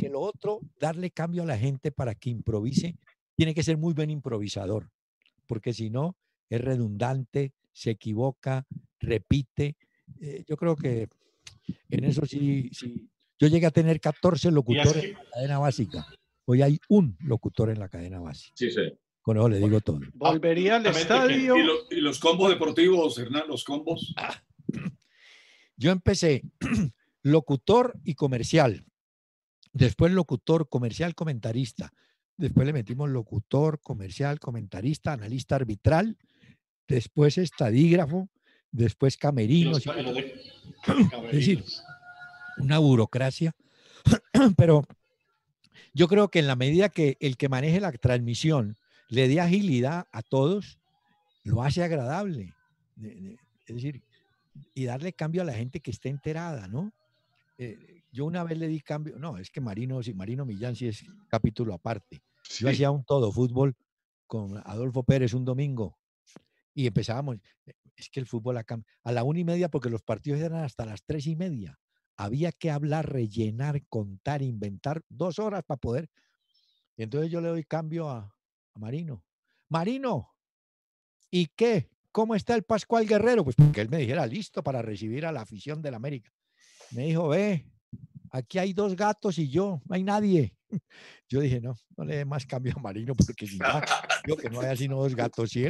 porque lo otro, darle cambio a la gente para que improvise, tiene que ser muy buen improvisador, porque si no, es redundante, se equivoca, repite. Yo creo que en eso sí. Yo llegué a tener 14 locutores en la cadena básica. Hoy hay un locutor en la cadena básica. Sí, sí. Con eso le digo todo. Volvería al estadio. ¿Y los combos deportivos, Hernán, los combos? Yo empecé locutor y comercial. Después locutor, comercial, comentarista. Después le metimos locutor, comercial, comentarista, analista arbitral. Después estadígrafo. Después camerinos. Es decir, una burocracia. Pero yo creo que en la medida que el que maneje la transmisión le dé agilidad a todos, lo hace agradable. Es decir, y darle cambio a la gente que esté enterada, ¿no? Yo una vez le di cambio, no, es que Marino Millán sí es capítulo aparte. Sí. Yo hacía un todo fútbol con Adolfo Pérez un domingo y empezábamos, es que el fútbol a la 1:30 porque los partidos eran hasta las 3:30. Había que hablar, rellenar, contar, inventar 2 horas para poder. Y entonces yo le doy cambio a Marino. Marino, ¿y qué? ¿Cómo está el Pascual Guerrero? Pues porque él me dijera, listo para recibir a la afición del América. Me dijo, ve, aquí hay 2 gatos y yo, no hay nadie. Yo dije, no le dé más cambio a Marino porque si no, yo que no haya sino 2 gatos y él.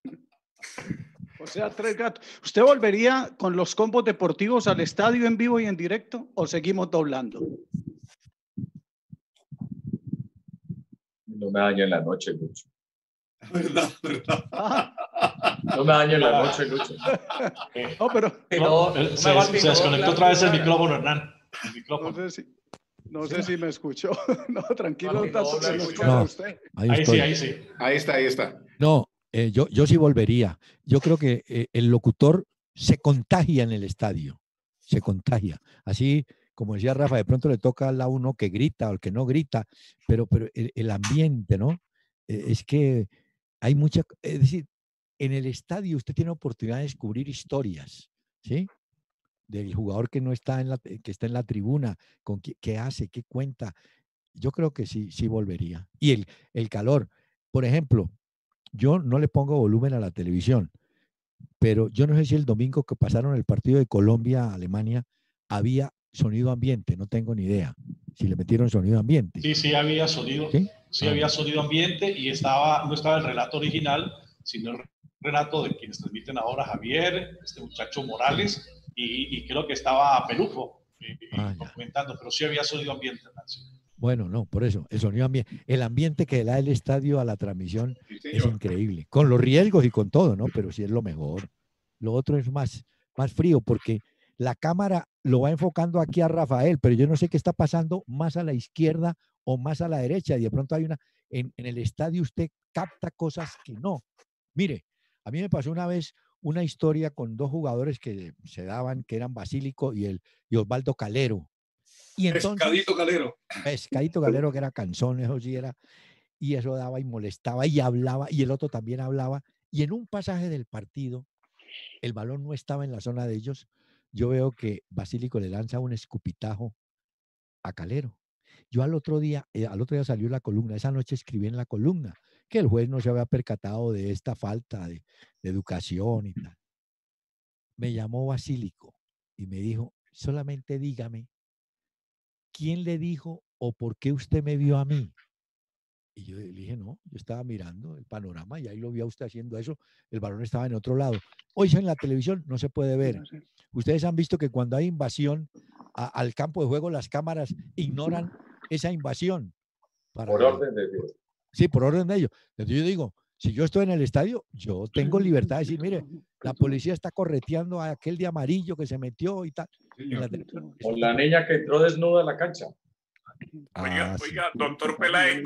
O sea, 3 gatos. ¿Usted volvería con los combos deportivos al estadio en vivo y en directo o seguimos doblando? No me dañen la noche, Lucho. ¿Verdad? No me dañen la noche, Lucho. No, pero... Se desconectó otra vez el micrófono, Hernán. El micrófono. No sé si me escuchó. No, tranquilo. Ahí sí. Ahí está. No, yo sí volvería. Yo creo que el locutor se contagia en el estadio. Se contagia. Así, como decía Rafa, de pronto le toca a uno que grita o el que no grita, pero el ambiente, ¿no? Es que hay mucha... Es decir, en el estadio usted tiene oportunidad de descubrir historias, ¿sí? Del jugador que no está que está en la tribuna, con qué hace, qué cuenta. Yo creo que sí volvería. Y el calor. Por ejemplo, yo no le pongo volumen a la televisión, pero yo no sé si el domingo que pasaron el partido de Colombia-Alemania había sonido ambiente, no tengo ni idea. Si le metieron sonido ambiente. Sí, había sonido. Sí, había sonido ambiente y no estaba el relato original, sino el relato de quienes transmiten ahora, Javier, este muchacho Morales, y creo que estaba Pelufo comentando, pero sí había sonido ambiente, Nancy. Bueno, no, por eso, el sonido ambiente, el ambiente que da el estadio a la transmisión es increíble, con los riesgos y con todo, ¿no? Pero sí es lo mejor. Lo otro es más frío porque la cámara lo va enfocando aquí a Rafael, pero yo no sé qué está pasando más a la izquierda o más a la derecha. Y de pronto hay en el estadio usted capta cosas que no. Mire, a mí me pasó una vez una historia con 2 jugadores que se daban, que eran Basílico y Osvaldo Calero. Y entonces, Pescadito Calero, que era canzón, eso sí era, y eso daba y molestaba y hablaba, y el otro también hablaba. Y en un pasaje del partido, el balón no estaba en la zona de ellos. Yo veo que Basílico le lanza un escupitajo a Calero. Yo al otro día salió la columna, esa noche escribí en la columna que el juez no se había percatado de esta falta de educación y tal. Me llamó Basílico y me dijo, solamente dígame, ¿quién le dijo o por qué usted me vio a mí? Y yo le dije, no, yo estaba mirando el panorama y ahí lo vio a usted haciendo eso, el balón estaba en otro lado. Hoy en la televisión no se puede ver. Ustedes han visto que cuando hay invasión al campo de juego, las cámaras ignoran esa invasión. Por orden de Dios. Sí, por orden de ellos. Entonces yo digo, si yo estoy en el estadio, yo tengo libertad de decir, mire, la policía está correteando a aquel de amarillo que se metió y tal. O la niña que entró desnuda a la cancha. Oiga, doctor Peláez,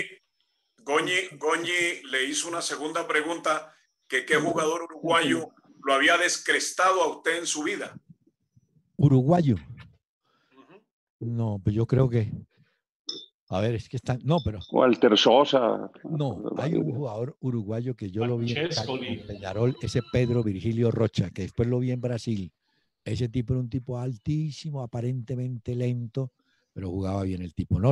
Goñi le hizo una segunda pregunta, que qué jugador uruguayo lo había descrestado a usted en su vida. ¿Uruguayo? No, pues yo creo que... A ver, es que están... No, pero... Walter Sosa. No, hay un jugador uruguayo que yo lo vi en Peñarol, ese Pedro Virgilio Rocha, que después lo vi en Brasil. Ese tipo era un tipo altísimo, aparentemente lento, pero jugaba bien el tipo. No